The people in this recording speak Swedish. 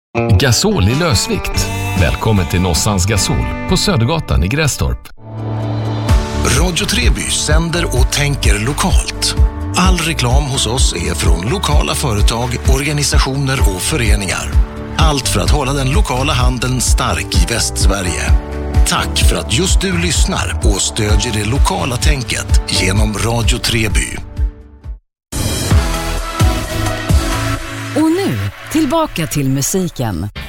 Gasol i lösvikt. Välkommen till Nossans Gasol på Södergatan i Grästorp. Radio Treby sänder och tänker lokalt. All reklam hos oss är från lokala företag, organisationer och föreningar. Allt för att hålla den lokala handeln stark i Västsverige. Tack för att just du lyssnar och stödjer det lokala tänket genom Radio Treby. Och nu, tillbaka till musiken.